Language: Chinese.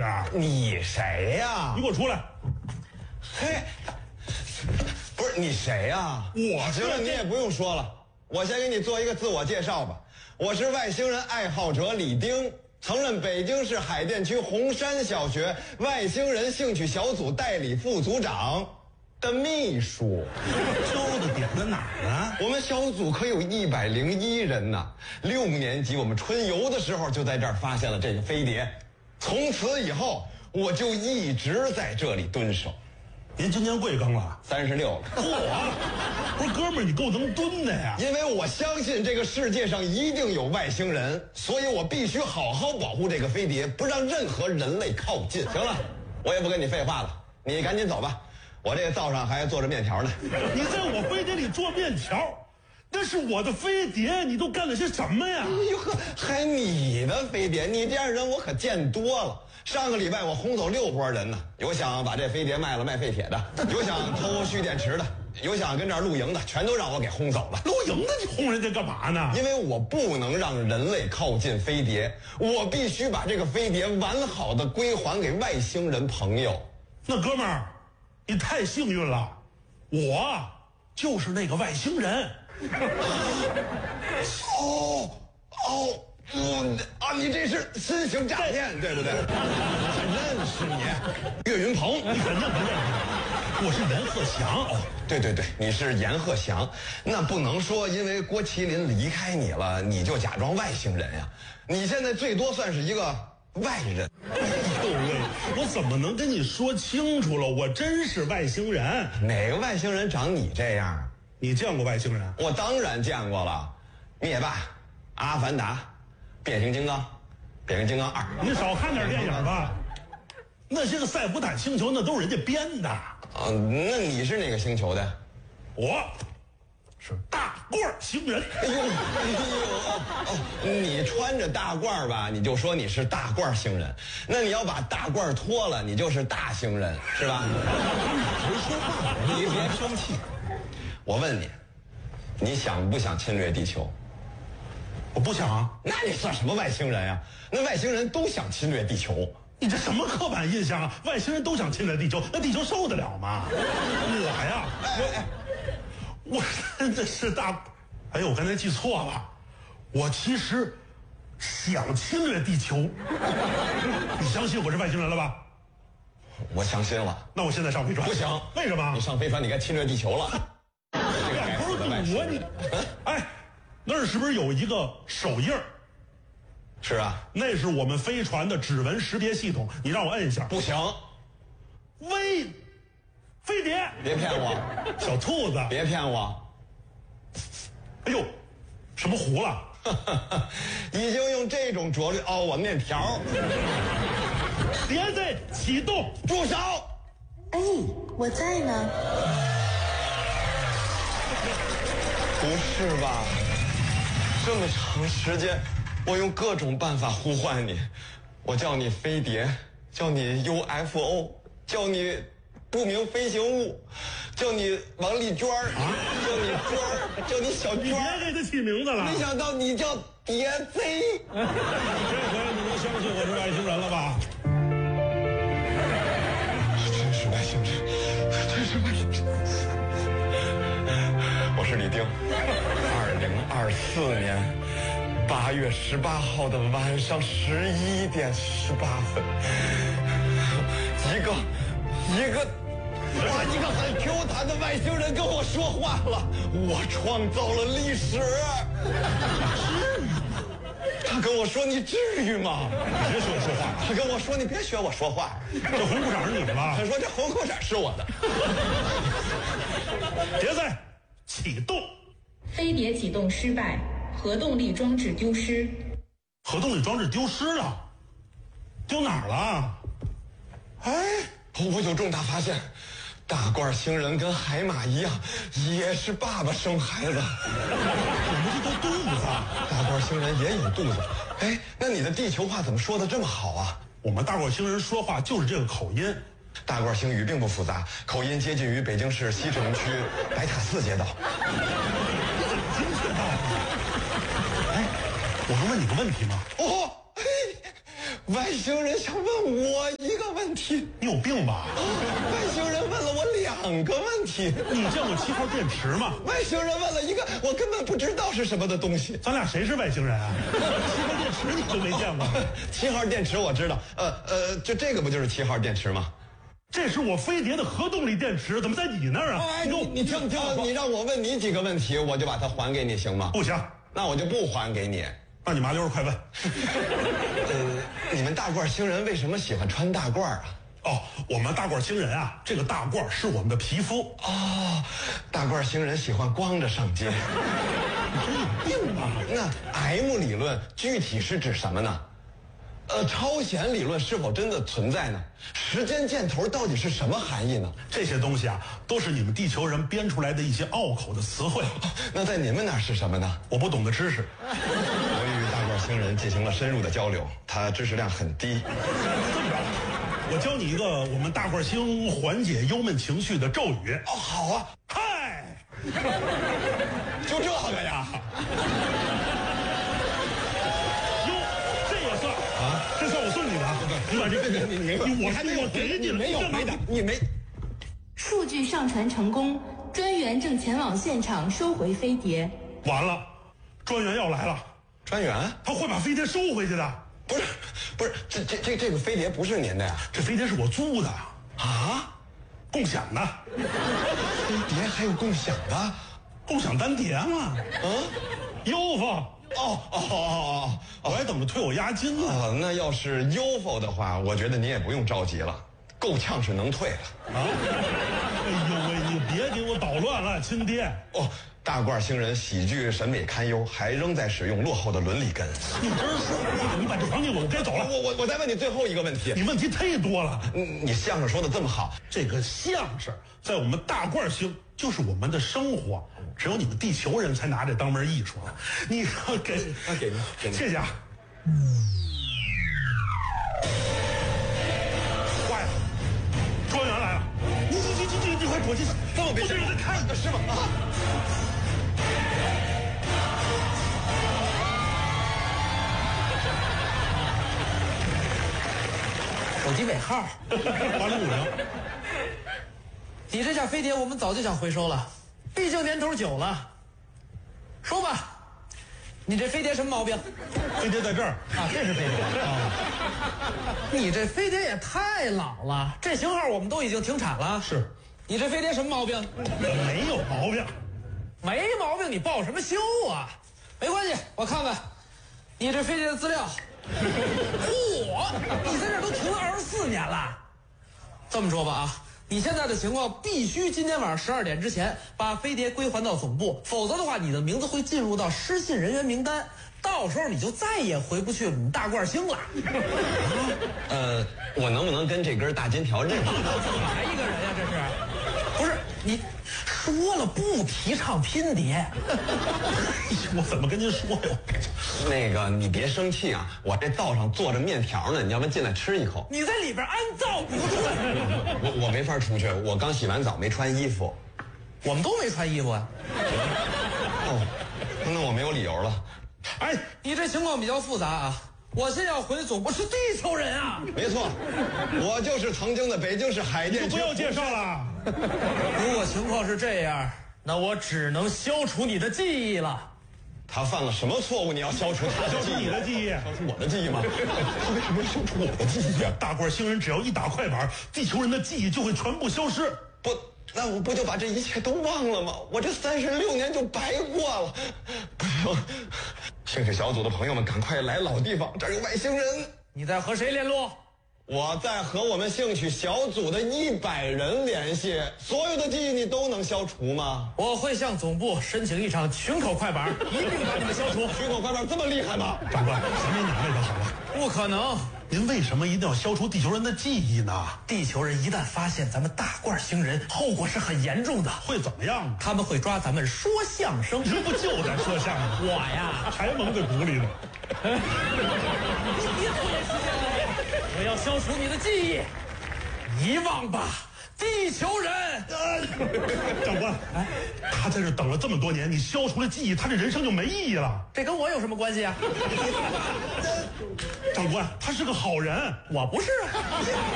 你谁呀？ 你给我出来！ 嘿，不是你谁呀？ 我行了，你也不用说了，我先给你做一个自我介绍吧。我是外星人爱好者李丁，曾任北京市海淀区红山小学外星人兴趣小组代理副组长的秘书。 揪的点在哪儿呢？ 我们小组可有101人呢。6年级我们春游的时候就在这儿发现了这个飞碟，从此以后我就一直在这里蹲守。 您今年贵庚了 ？36了。 不是哥们儿，你够能蹲的呀！ 因为我相信这个世界上一定有外星人，所以我必须好好保护这个飞碟，不让任何人类靠近。行了，我也不跟你废话了，你赶紧走吧。我这个灶上还做着面条呢。 你在我飞碟里做面条，那是我的飞碟，你都干了些什么呀？ 哎呦呵，还你的飞碟？你这样人我可见多了。上个礼拜我轰走6拨人呢，有想把这飞碟卖了卖废铁的，有想偷蓄电池的，有想跟这儿露营的，全都让我给轰走了。 露营的你轰人家干嘛呢？ 因为我不能让人类靠近飞碟，我必须把这个飞碟完好的归还给外星人朋友。 那哥们儿，你太幸运了，我就是那个外星人。 你这是新型诈骗，对不对？我认识你，岳云鹏， 你肯定不认识，我是阎鹤祥。 对，你是阎鹤祥，那不能说因为郭麒麟离开你了，你就假装外星人呀。你现在最多算是一个外人。 各位，我怎么能跟你说清楚了？我真是外星人。 哪个外星人长你这样？ 你见过外星人？ 我当然见过了，灭霸、阿凡达、变形金刚、变形金刚2。 你少看点电影吧，那些个塞普坦星球那都是人家编的。 那你是哪个星球的？ 我是大褂星人。 你穿着大褂吧，你就说你是大褂星人。那你要把大褂脱了，你就是大星人，是吧？ 谁说话？ 你别生气。我问你，你想不想侵略地球？ 我不想啊。 那你算什么外星人呀？那外星人都想侵略地球。 你这什么刻板印象啊？外星人都想侵略地球，那地球受得了吗？我呀，我真的是大，哎呦，我刚才记错了，我其实想侵略地球。你相信我是外星人了吧？ 我相信了。 那我现在上飞船。 不行。 为什么？ 你上飞船，你该侵略地球了。 不是我你，哎，那儿是不是有一个手印？ 是啊， 那是我们飞船的指纹识别系统，你让我摁一下。 不行。 飞碟， 别骗我。 小兔子， 别骗我。 哎呦，什么糊了？ 已经用这种拙劣熬我面条。 碟子启动， 住手！ 哎，我在呢。 不是吧？这么长时间，我用各种办法呼唤你，我叫你飞碟，叫你 UFO， 叫你不明飞行物，叫你王丽娟儿，叫你娟儿，叫你小娟儿。 别给他起名字了。 没想到你叫碟飞。 这回你能相信我是外星人了吧？ 真是外星人，真是外星人。我是李丁。2024年8月18号的晚上11点18分，一个很 Q 弹的外星人跟我说话了，我创造了历史。他跟我说：“你至于吗？” 你别学我说话。 他跟我说：“你别学我说话。” 这红裤衩是你的吧？ 他说：“这红裤衩是我的。” 碟子启动。 飞碟启动失败，核动力装置丢失。 核动力装置丢失了，丢哪儿了？ 哎，我有重大发现，大褂星人跟海马一样，也是爸爸生孩子。 我们这都肚子。 大褂星人也有肚子。哎，那你的地球话怎么说的这么好啊？ 我们大褂星人说话就是这个口音。 大褂星语并不复杂，口音接近于北京市西城区白塔寺街道。 精确到了。哎，我能问你个问题吗？ 外星人想问我问题。 你有病吧？ 外星人问了我2个问题。 你见过7号电池吗？ 外星人问了一个我根本不知道是什么的东西。 咱俩谁是外星人啊？7号电池你都没见过 ？7号电池我知道，就这个不就是7号电池吗？ 这是我飞碟的核动力电池，怎么在你那儿啊？ 你听我说，你让我问你几个问题，我就把它还给你，行吗？ 不行， 那我就不还给你。 让你麻溜快问。 你们大褂星人为什么喜欢穿大褂啊？ 哦，我们大褂星人啊，这个大褂是我们的皮肤。 哦，大褂星人喜欢光着上街。 你有病吧？ 那 M 理论具体是指什么呢？超弦理论是否真的存在呢？时间箭头到底是什么含义呢？ 这些东西啊，都是你们地球人编出来的一些拗口的词汇。 那在你们那儿是什么呢？ 我不懂的知识。 我与大褂星人进行了深入的交流，他知识量很低。 我教你一个我们大褂星缓解忧闷情绪的咒语。 哦，好啊。 嗨， 就这个呀？ 这算我送你的，你把这个我给你了， 你没。 数据上传成功，专员正前往现场收回飞碟。 完了，专员要来了。 专员？ 他会把飞碟收回去的。 不是，这个飞碟不是您的呀？ 这飞碟是我租的啊， 共享的。 飞碟还有共享的？ 共享单碟嘛。UFO。 哦， 我还等着退我押金呢。 那要是 UFO 的话，我觉得你也不用着急了，够呛是能退了。 哎呦喂，你别给我捣乱了，亲爹。 大褂星人喜剧审美堪忧，还仍在使用落后的伦理根。 你真是话，你把这还给我，我该走了。 我再问你最后一个问题。 你问题太多了。 你相声说的这么好， 这个相声在我们大褂星就是我们的生活，只有你们地球人才拿这当门艺术。你给你，谢谢啊。坏了，专员来了！你快躲进去！ 这么别人在看呢是吗？ 手机尾号 8050。 你这架飞碟我们早就想回收了，毕竟年头久了。说吧，你这飞碟什么毛病？ 飞碟在这儿啊，这是飞碟啊。你这飞碟也太老了，这型号我们都已经停产了。 是。 你这飞碟什么毛病？ 没有毛病。 没毛病，你报什么修啊？没关系，我看看你这飞碟的资料。嚯，你在这都停了24年了。这么说吧啊，你现在的情况必须今天晚上12点之前把飞碟归还到总部，否则的话你的名字会进入到失信人员名单，到时候你就再也回不去我们大褂星了。 我能不能跟这根大金条认识？ 哪一个人呀？这是？不是你说了不提倡拼碟。 我怎么跟您说呀？ 那个你别生气啊，我这灶上做着面条呢，你要不进来吃一口？ 你在里边安灶不对。 我没法出去，我刚洗完澡没穿衣服。 我们都没穿衣服啊。 那我没有理由了。 哎，你这情况比较复杂啊。我现在要回总部，是地球人啊。 没错，我就是曾经的北京市海淀区。 不要介绍了。 如果情况是这样，那我只能消除你的记忆了。 他犯了什么错误？你要消除他的记忆？ 你的记忆？ 消除我的记忆吗？他为什么要消除我的记忆啊？ 大褂星人只要一打快板，地球人的记忆就会全部消失。 那我不就把这一切都忘了吗？我这36年就白过了。不行，兴趣小组的朋友们，赶快来老地方，这儿有外星人。 你在和谁联络？ 我在和我们兴趣小组的100人联系。所有的记忆你都能消除吗？ 我会向总部申请一场群口快板，一并把你们消除。 群口快板这么厉害吗？ 长官，前面讲那就好了。 不可能。 您为什么一定要消除地球人的记忆呢？ 地球人一旦发现咱们大褂星人，后果是很严重的。 会怎么样？ 他们会抓咱们说相声。 您不就在说相声？ 我呀， 还蒙在鼓里呢。 你别拖延时间了，我要消除你的记忆。遗忘吧，地球人。 长官，他在这等了这么多年，你消除了记忆，他这人生就没意义了。 这跟我有什么关系啊？ 长官，他是个好人。 我不是啊。